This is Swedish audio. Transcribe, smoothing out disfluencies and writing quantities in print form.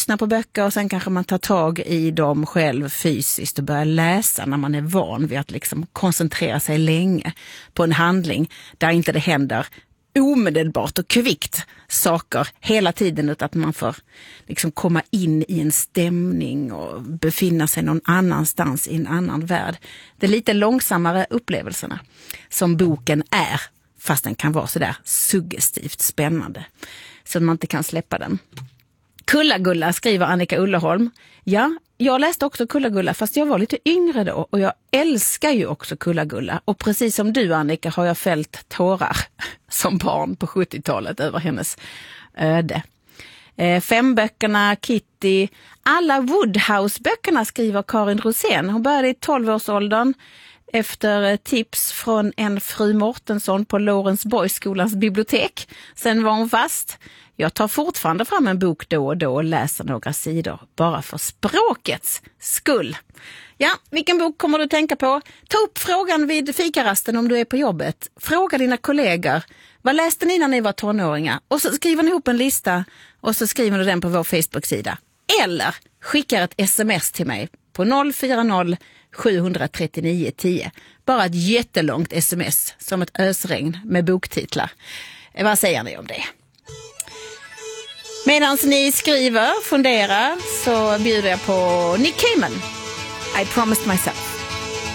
lyssna på böcker och sen kanske man tar tag i dem själv fysiskt och börjar läsa när man är van vid att liksom koncentrera sig länge på en handling där inte det händer omedelbart och kvickt saker hela tiden, utan att man får liksom komma in i en stämning och befinna sig någon annanstans i en annan värld. Det är lite långsammare upplevelserna som boken är, fast den kan vara sådär suggestivt spännande så att man inte kan släppa den. Kullagulla, skriver Annika Ulleholm. Ja, jag läste också Kullagulla fast jag var lite yngre då och jag älskar ju också Kullagulla. Och precis som du, Annika, har jag fällt tårar som barn på 70-talet över hennes öde. 5 böckerna, Kitty, alla Woodhouse-böckerna, skriver Karin Rosén. Hon började i 12-årsåldern efter tips från en fru Mortensson på Lorensborgsskolans bibliotek. Sen var hon fast. Jag tar fortfarande fram en bok då och då och läser några sidor bara för språkets skull. Ja, vilken bok kommer du tänka på? Ta upp frågan vid fikarasten om du är på jobbet. Fråga dina kollegor. Vad läste ni när ni var tonåringar? Och så skriver ni ihop en lista och så skriver du den på vår Facebook-sida. Eller skickar ett sms till mig på 040 739 10. Bara ett jättelångt sms som ett ösregn med boktitlar. Vad säger ni om det? Medan ni skriver, funderar, så bjuder jag på Nick Cayman. I promised myself.